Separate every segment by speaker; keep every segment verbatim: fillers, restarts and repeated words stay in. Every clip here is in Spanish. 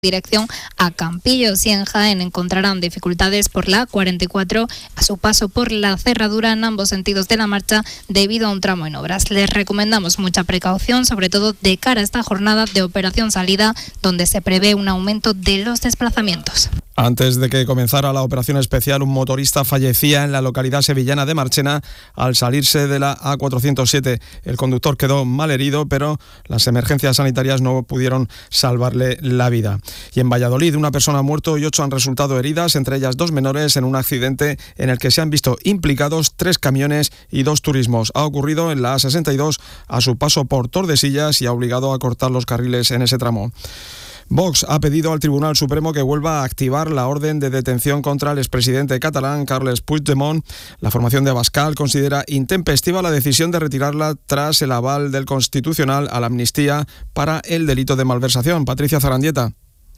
Speaker 1: dirección a Campillos, y en Jaén encontrarán dificultades por la cuarenta y cuatro a su paso por la cerradura en ambos sentidos de la marcha debido a un tramo en obras. Les recomendamos mucha precaución, sobre todo de cara a esta jornada de operación salida, donde se prevé un aumento de los desplazamientos.
Speaker 2: Antes de que comenzara la operación especial, un motorista fallecía en la localidad sevillana de Marchena al salirse de la A cuatrocientos siete. El conductor quedó mal herido, pero las emergencias sanitarias no pudieron salvarle la vida. Y en Valladolid, una persona ha muerto y ocho han resultado heridas, entre ellas dos menores, en un accidente en el que se han visto implicados tres camiones y dos turismos. Ha ocurrido en la A sesenta y dos a su paso por Tordesillas y ha obligado a cortar los carriles en ese tramo. Vox ha pedido al Tribunal Supremo que vuelva a activar la orden de detención contra el expresidente catalán Carles Puigdemont. La formación de Abascal considera intempestiva la decisión de retirarla tras el aval del Constitucional a la amnistía para el delito de malversación. Patricia Zarandieta.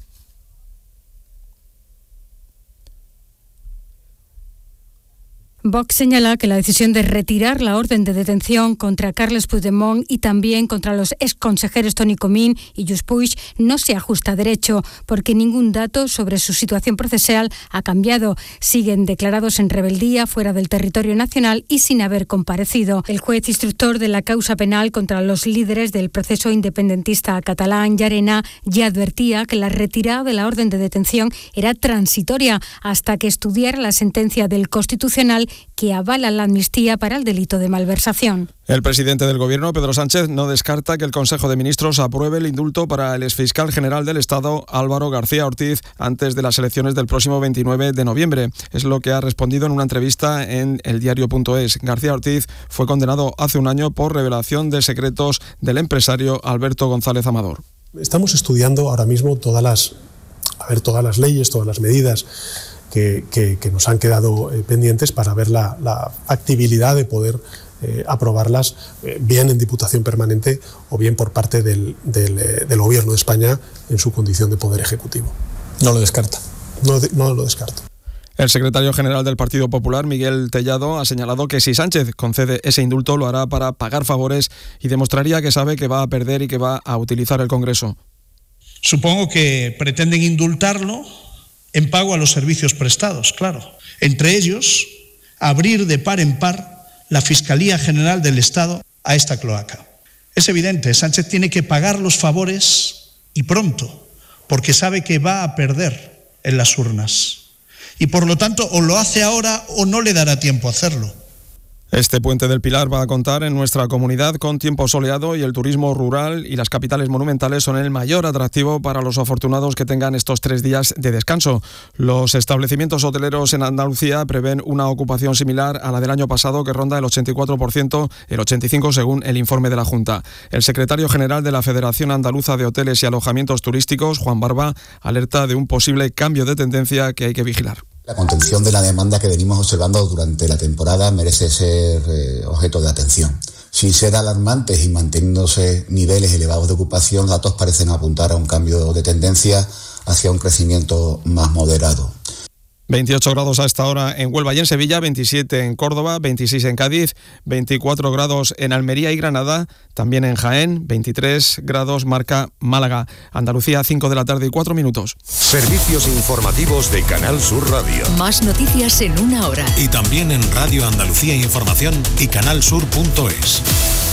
Speaker 3: Vox señala que la decisión de retirar la orden de detención contra Carles Puigdemont y también contra los exconsejeros Toni Comín y Lluís Puig no se ajusta a derecho, porque ningún dato sobre su situación procesal ha cambiado. Siguen declarados en rebeldía fuera del territorio nacional y sin haber comparecido. El juez instructor de la causa penal contra los líderes del proceso independentista catalán, Llarena, ya advertía que la retirada de la orden de detención era transitoria hasta que estudiara la sentencia del Constitucional que avala la amnistía para el delito de malversación.
Speaker 2: El presidente del Gobierno, Pedro Sánchez, no descarta que el Consejo de Ministros apruebe el indulto para el exfiscal general del Estado, Álvaro García Ortiz, antes de las elecciones del próximo veintinueve de noviembre. Es lo que ha respondido en una entrevista en eldiario punto es. García Ortiz fue condenado hace un año por revelación de secretos del empresario Alberto González Amador.
Speaker 4: Estamos estudiando ahora mismo todas las, a ver, todas las leyes, todas las medidas Que, que, que nos han quedado eh, pendientes para ver la, la factibilidad de poder eh, aprobarlas eh, bien en Diputación Permanente o bien por parte del, del, eh, del Gobierno de España en su condición de Poder Ejecutivo.
Speaker 2: No lo descarta.
Speaker 4: No, no lo descarto.
Speaker 2: El secretario general del Partido Popular, Miguel Tellado, ha señalado que si Sánchez concede ese indulto lo hará para pagar favores y demostraría que sabe que va a perder y que va a utilizar el Congreso.
Speaker 5: Supongo que pretenden indultarlo en pago a los servicios prestados, claro. Entre ellos, abrir de par en par la Fiscalía General del Estado a esta cloaca. Es evidente, Sánchez tiene que pagar los favores y pronto, porque sabe que va a perder en las urnas. Y por lo tanto, o lo hace ahora o no le dará tiempo a hacerlo.
Speaker 2: Este Puente del Pilar va a contar en nuestra comunidad con tiempo soleado y el turismo rural y las capitales monumentales son el mayor atractivo para los afortunados que tengan estos tres días de descanso. Los establecimientos hoteleros en Andalucía prevén una ocupación similar a la del año pasado, que ronda el ochenta y cuatro por ciento, el ochenta y cinco por ciento según el informe de la Junta. El secretario general de la Federación Andaluza de Hoteles y Alojamientos Turísticos, Juan Barba, alerta de un posible cambio de tendencia que hay que vigilar.
Speaker 6: La contención de la demanda que venimos observando durante la temporada merece ser eh, objeto de atención. Sin ser alarmantes y manteniéndose niveles elevados de ocupación, datos parecen apuntar a un cambio de tendencia hacia un crecimiento más moderado.
Speaker 2: veintiocho grados a esta hora en Huelva y en Sevilla, veintisiete en Córdoba, veintiséis en Cádiz, veinticuatro grados en Almería y Granada, también en Jaén, veintitrés grados marca Málaga. Andalucía, cinco de la tarde y cuatro minutos.
Speaker 7: Servicios informativos de Canal Sur Radio.
Speaker 8: Más noticias en una hora.
Speaker 7: Y también en Radio Andalucía Información y canal sur punto es.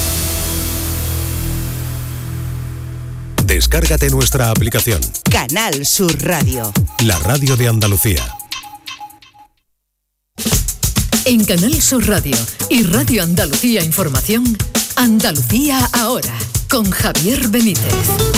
Speaker 7: Descárgate nuestra aplicación.
Speaker 8: Canal Sur Radio.
Speaker 7: La radio de Andalucía.
Speaker 8: En Canal Sur Radio y Radio Andalucía Información, Andalucía ahora, con Javier Benítez.